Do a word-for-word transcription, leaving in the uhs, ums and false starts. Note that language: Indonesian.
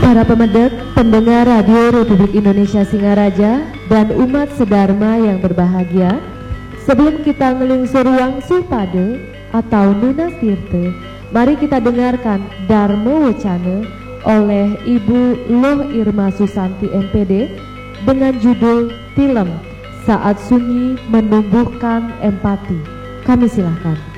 Para pemedek, pendengar Radio Republik Indonesia Singaraja, dan umat sedharma yang berbahagia, sebelum kita ngelungsur wangsul pade atau Nuna Tirte, mari kita dengarkan Dharma Wacana oleh Ibu Loh Irma Susanti M P D dengan judul Tilem, Saat Sunyi Menumbuhkan Empati. Kami silahkan.